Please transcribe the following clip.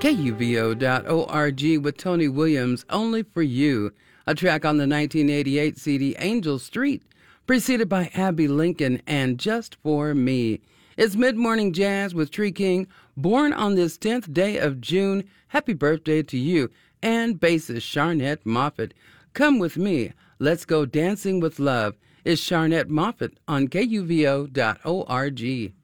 KUVO.org with Tony Williams, Only for You, a track on the 1988 CD Angel Street, preceded by Abby Lincoln and Just for Me. It's Mid-Morning Jazz with Tree King, born on this 10th day of June. Happy birthday to you, and bassist Sharnette Moffett. Come with me, let's go dancing with love. It's Sharnette Moffett on KUVO.org.